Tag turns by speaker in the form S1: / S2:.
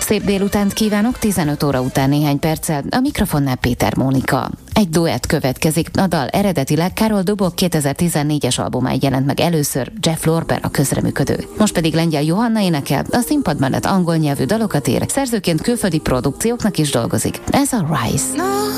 S1: Szép délutánt kívánok, 15 óra után néhány perccel, a mikrofonnál Péter Mónika. Egy duett következik, a dal eredetileg Karol Dubok 2014-es albumán jelent meg először, Jeff Lorber a közreműködő. Most pedig Lengyel Johanna énekel, a színpad mellett angol nyelvű dalokat ér, szerzőként külföldi produkcióknak is dolgozik. Ez a Rise.